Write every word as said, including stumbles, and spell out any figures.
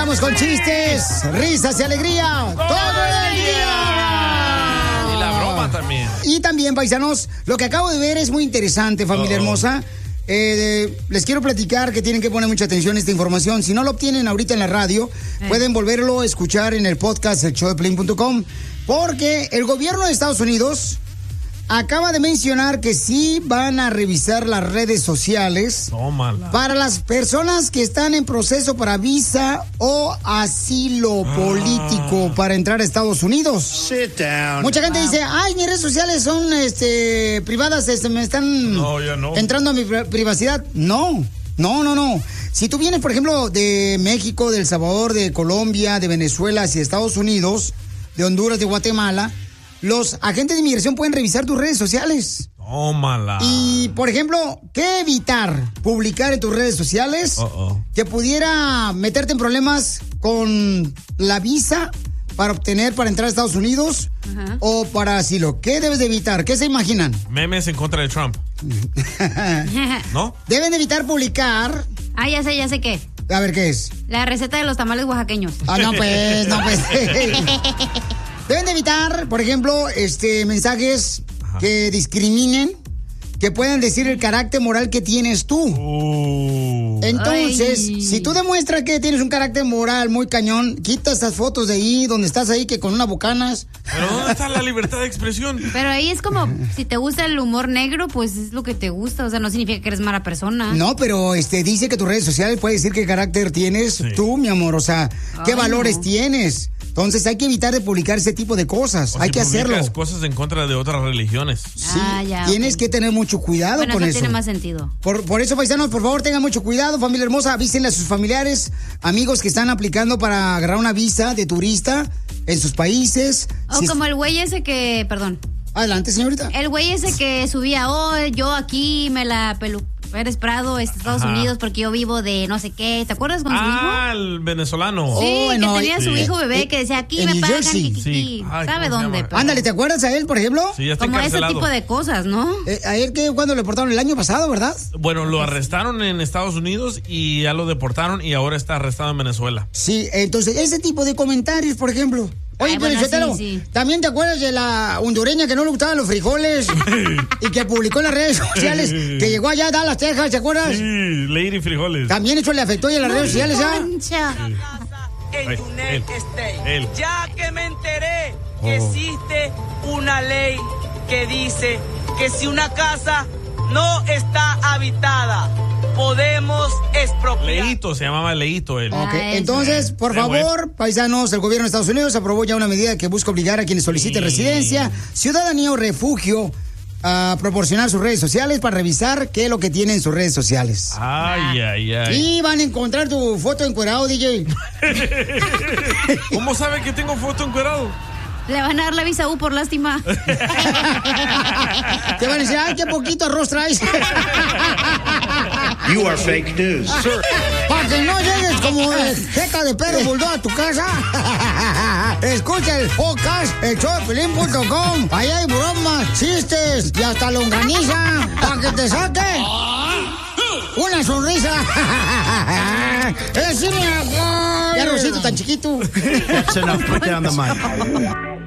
Estamos con chistes, risas y alegría todo el día. Y la broma también. Y también, paisanos, lo que acabo de ver es muy interesante, familia Uh-oh. hermosa. Eh, les quiero platicar que tienen que poner mucha atención a esta información. Si no lo obtienen ahorita en la radio, eh. pueden volverlo a escuchar en el podcast el show de piolín punto com, porque el gobierno de Estados Unidos acaba de mencionar que sí van a revisar las redes sociales Tómala. para las personas que están en proceso para visa o asilo ah. político para entrar a Estados Unidos. Sit down. Mucha gente dice, ay, mis redes sociales son este, privadas, este, me están no, ya no. entrando a mi privacidad. No, no, no, no. Si tú vienes, por ejemplo, de México, de El Salvador, de Colombia, de Venezuela hacia Estados Unidos, de Honduras, de Guatemala, los agentes de inmigración pueden revisar tus redes sociales. Tómala. Y, por ejemplo, ¿qué evitar? Publicar en tus redes sociales Uh-oh. que pudiera meterte en problemas con la visa para obtener, para entrar a Estados Unidos uh-huh. o para asilo. ¿Qué debes de evitar? ¿Qué se imaginan? Memes en contra de Trump. ¿No? Deben de evitar publicar. Ah, ya sé, ya sé qué. A ver, ¿qué es? La receta de los tamales oaxaqueños. Ah, no, pues, no, pues. Deben de evitar, por ejemplo, este mensajes Ajá. que discriminen, que puedan decir el carácter moral que tienes tú. Uh. Entonces, Ay. si tú demuestras que tienes un carácter moral muy cañón, quita esas fotos de ahí, donde estás ahí, que con una bocanas. Pero ¿dónde está la libertad de expresión? Pero ahí es como, si te gusta el humor negro, pues es lo que te gusta. O sea, no significa que eres mala persona. No, pero este dice que tus redes sociales puede decir qué carácter tienes sí. tú, mi amor. O sea, qué Ay, valores no. tienes. Entonces hay que evitar de publicar ese tipo de cosas. O hay si que hacerlo. Cosas en contra de otras religiones. Sí, ah, ya, tienes okay. que tener mucho cuidado bueno, con eso. eso. Tiene más sentido. Por, por eso, paisanos, por favor, tengan mucho cuidado, familia hermosa. Avísenle a sus familiares, amigos que están aplicando para agarrar una visa de turista en sus países. O si como es... el güey ese que, perdón. Adelante, señorita. El güey ese que subía, oh, yo aquí me la pelu... Eres Prado, Estados Ajá. Unidos, porque yo vivo de no sé qué. ¿Te acuerdas con ah, su hijo? Ah, el venezolano. Sí, oh, que no, tenía sí. su hijo bebé que decía, aquí en me New pagan, Jersey. Sí. Ay, ¿sabe dónde? Pero... Ándale, ¿te acuerdas a él, por ejemplo? Sí, ya está como encarcelado. Ese tipo de cosas, ¿no? Eh, ¿A él qué? ¿Cuándo le deportaron? El año pasado, ¿verdad? Bueno, lo arrestaron en Estados Unidos y ya lo deportaron y ahora está arrestado en Venezuela. Sí, entonces, ese tipo de comentarios, por ejemplo... Oye, pero bueno, Chetero, sí, sí. ¿también te acuerdas de la hondureña que no le gustaban los frijoles y que publicó en las redes sociales que llegó allá a Dallas, Texas, ¿te acuerdas? Sí, Lady Frijoles. También eso le afectó a las redes sociales, ¿ah? En United States. Ya que me enteré que oh. existe una ley que dice que si una casa no está habitada, podemos expropiar. Leito, se llamaba Leito él. Ok, ah, entonces, por favor, paisanos, el gobierno de Estados Unidos aprobó ya una medida que busca obligar a quienes soliciten sí. residencia, ciudadanía o refugio a proporcionar sus redes sociales para revisar qué es lo que tienen en sus redes sociales. Ay, ay, ay. Y van a encontrar tu foto encuerado, D J. ¿Cómo sabe que tengo foto encuerado? Le van a dar la visa U por lástima. Te van a decir, ay, qué poquito arroz traes. You are fake news. Para que no llegues como jeca de perro bulldog a tu casa. Escucha el podcast, el show de piolín punto com. Ahí hay bromas, chistes y hasta longaniza. Para que te saque una sonrisa. Es mi amor. Qué arrocito tan chiquito. That's enough. Put down the mic.